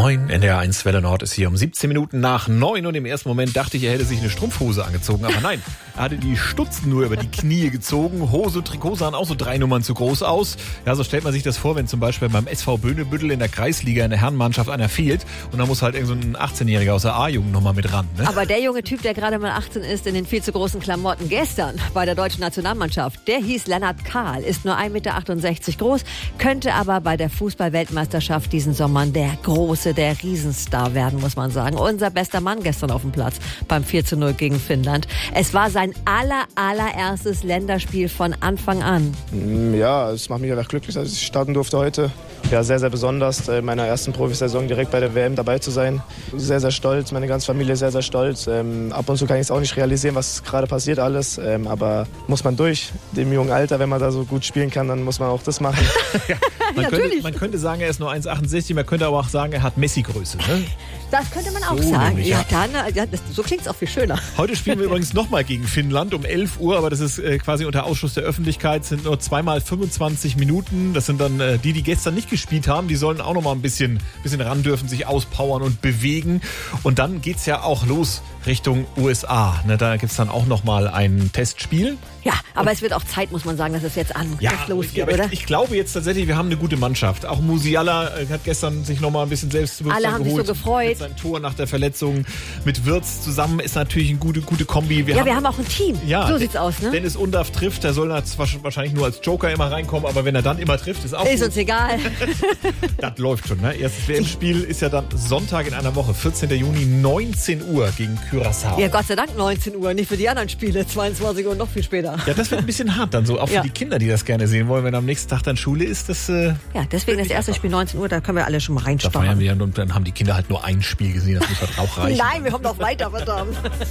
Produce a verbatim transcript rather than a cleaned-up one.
Moin, N D R eins Welle Nord ist hier um siebzehn Minuten nach neun und im ersten Moment dachte ich, er hätte sich eine Strumpfhose angezogen, aber nein, er hatte die Stutzen nur über die Knie gezogen, Hose, Trikot sahen auch so drei Nummern zu groß aus. Ja, so stellt man sich das vor, wenn zum Beispiel beim S V Böhnebüttel in der Kreisliga in der Herrenmannschaft einer fehlt und dann muss halt irgend so ein achtzehnjähriger aus der A-Jugend nochmal mit ran. Ne? Aber der junge Typ, der gerade mal achtzehn ist, in den viel zu großen Klamotten gestern bei der deutschen Nationalmannschaft, der hieß Lennart Kahl, ist nur ein Meter achtundsechzig groß, könnte aber bei der Fußball-Weltmeisterschaft diesen Sommer der große, der Riesenstar werden, muss man sagen. Unser bester Mann gestern auf dem Platz beim vier zu null gegen Finnland. Es war sein aller, allererstes Länderspiel von Anfang an. Ja, es macht mich einfach glücklich, dass ich starten durfte heute. Ja, sehr, sehr besonders, in meiner ersten Profisaison direkt bei der W M dabei zu sein. Sehr, sehr stolz, meine ganze Familie sehr, sehr stolz. Ähm, ab und zu kann ich es auch nicht realisieren, was gerade passiert alles. Ähm, aber muss man durch, dem jungen Alter, wenn man da so gut spielen kann, dann muss man auch das machen. ja, man, ja, könnte, man könnte sagen, er ist nur eins Komma achtundsechzig, man könnte aber auch sagen, er hat Messi-Größe. Ne? Das könnte man auch so sagen. Nämlich, ja, ja. dann, ja, das, so klingt es auch viel schöner. Heute spielen wir übrigens nochmal gegen Finnland um elf Uhr, aber das ist äh, quasi unter Ausschluss der Öffentlichkeit, sind nur zweimal fünfundzwanzig Minuten. Das sind dann äh, die, die gestern nicht gespielt haben, die sollen auch nochmal ein bisschen, bisschen ran dürfen, sich auspowern und bewegen. Und dann geht's ja auch los Richtung U S A. Ne, da gibt's dann auch nochmal ein Testspiel. Ja, aber und es wird auch Zeit, muss man sagen, dass es jetzt an ja, losgeht, ja, aber oder? Ich, ich glaube jetzt tatsächlich, wir haben eine gute Mannschaft. Auch Musiala äh, hat gestern sich nochmal ein bisschen Selbstbewusstsein Alle haben geholt. sich so gefreut. Mit seinem Tor nach der Verletzung mit Wirtz zusammen ist natürlich eine gute, gute Kombi. Wir ja, haben, wir haben auch ein Team. Ja, so sieht's aus, ne? Dennis Undaff trifft, der soll wahrscheinlich nur als Joker immer reinkommen, aber wenn er dann immer trifft, ist auch Ist gut. uns egal. Das läuft schon, ne? Erstes W M-Spiel ist ja dann Sonntag in einer Woche, vierzehnten Juni, neunzehn Uhr gegen Curaçao. Ja, Gott sei Dank neunzehn Uhr, nicht für die anderen Spiele, zweiundzwanzig Uhr noch viel später. Ja, das wird ein bisschen hart dann so, auch für ja. die Kinder, die das gerne sehen wollen, wenn am nächsten Tag dann Schule ist. Das, äh, ja, deswegen das erste Spiel neunzehn Uhr, da können wir alle schon mal da reinstarten. feiern wir und dann haben die Kinder halt nur ein Spiel gesehen, das muss halt auch reichen. Nein, wir haben noch weiter, verdammt.